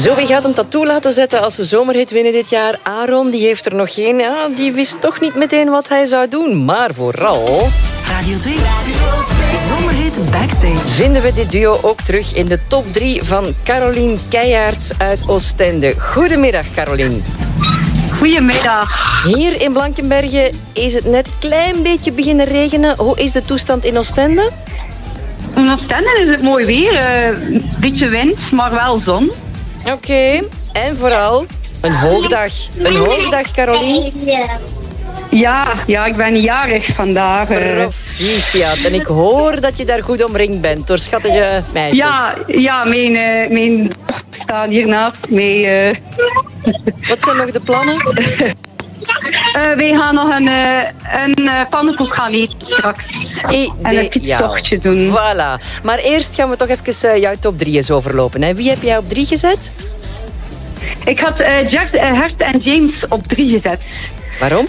Zo, wie gaat een tattoo laten zetten als ze zomerhit winnen dit jaar? Aaron, die heeft er nog geen. Ja, die wist toch niet meteen wat hij zou doen. Maar vooral... Radio 2. Zomerhit Backstage. Vinden we dit duo ook terug in de top 3 van Caroline Keijaerts uit Oostende. Goedemiddag, Caroline. Goedemiddag. Hier in Blankenberge is het net een klein beetje beginnen regenen. Hoe is de toestand in Oostende? In Oostende is het mooi weer. Een beetje wind, maar wel zon. Oké. En vooral een hoogdag. Een hoogdag, Caroline. Ja, ik ben jarig vandaag. Proficiat. En ik hoor dat je daar goed omringd bent door schattige meisjes. Ja, mijn staat hiernaast mee. Wat zijn nog de plannen? Wij gaan nog een pannenkoek gaan eten straks. En een fietstochtje doen. Voilà. Maar eerst gaan we toch even jouw top 3 eens overlopen. Hè? Wie heb jij op 3 gezet? Ik had Hert en James op 3 gezet. Waarom?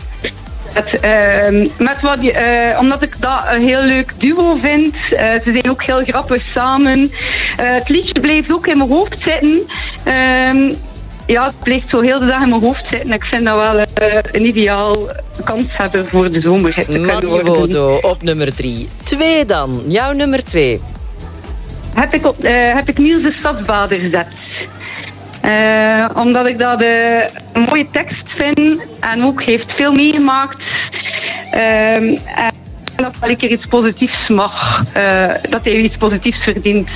Omdat ik dat een heel leuk duo vind. Ze zijn ook heel grappig samen. Het liedje blijft ook in mijn hoofd zitten. Het blijft zo heel de dag in mijn hoofd zitten. Ik vind dat wel een ideaal kanshebber voor de zomer. Madiwodo op nummer 3. 2 dan. Jouw nummer 2. Heb ik Niels de Stadsbader gezet. Omdat ik dat een mooie tekst vind en ook heeft veel meegemaakt. En dat wel een keer iets positiefs mag. Dat hij iets positiefs verdient.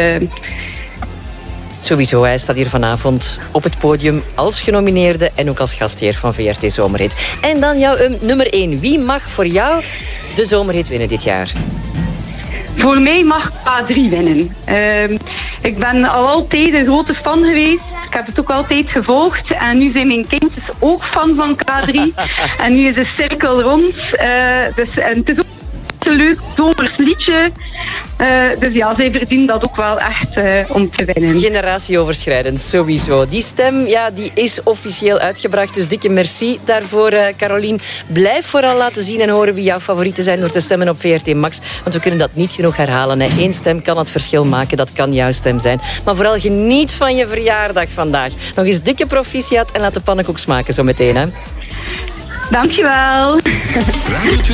Sowieso, hij staat hier vanavond op het podium als genomineerde en ook als gastheer van VRT Zomerhit. En dan jouw nummer 1. Wie mag voor jou de Zomerhit winnen dit jaar? Voor mij mag K3 winnen. Ik ben al altijd een grote fan geweest. Ik heb het ook altijd gevolgd. En nu zijn mijn kindjes ook fan van K3. En nu is de cirkel rond. En het is ook een leuk zomers liedje. Dus ja, zij verdienen dat ook wel echt om te winnen. Generatieoverschrijdend, sowieso. Die stem, ja, die is officieel uitgebracht. Dus dikke merci daarvoor, Caroline. Blijf vooral laten zien en horen wie jouw favorieten zijn door te stemmen op VRT Max. Want we kunnen dat niet genoeg herhalen. Hè. 1 stem kan het verschil maken. Dat kan jouw stem zijn. Maar vooral geniet van je verjaardag vandaag. Nog eens dikke proficiat en laat de pannenkoek smaken zo meteen. Hè. Dankjewel. Radio 2.